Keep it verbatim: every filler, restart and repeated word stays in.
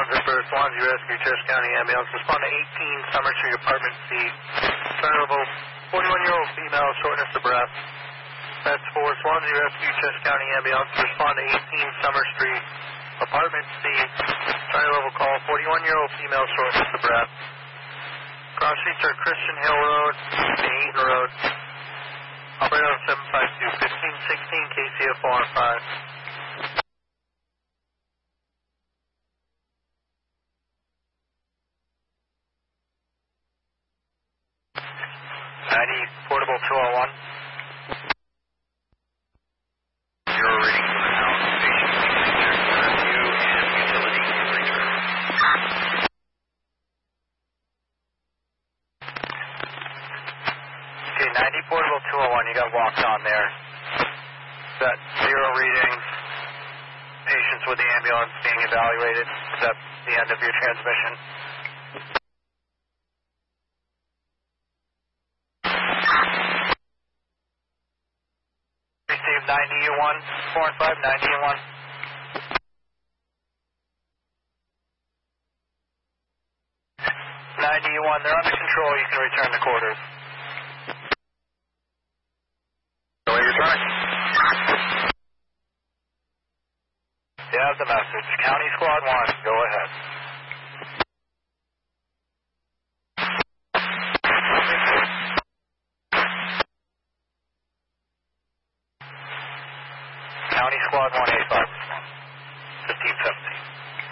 Zipper, Swansea Rescue, Cherokee County Ambulance. Respond to eighteen Summer Street, Apartment C. Level forty-one-year-old female, shortness of breath. That's for Swansea Rescue, Cherokee County Ambulance. Respond to eighteen Summer Street, Apartment C. Charlie level call, forty-one-year-old female, shortness of breath. Cross streets are Christian Hill Road and Eaton Road. Operator on seven five two, fifteen sixteen K C F O R five. ninety, portable two oh one. Zero reading from the house. Patient review and utility return. Okay, ninety, portable two oh one. You got walked on there. Got zero readings. Patients with the ambulance being evaluated. Is that the end of your transmission? ninety U one, four and five, ninety U one. ninety U one, they're under control, you can return to quarters. Go ahead, return. You have the message. County Squad one, go ahead. County Squad one eighty-five, fifteen seventy.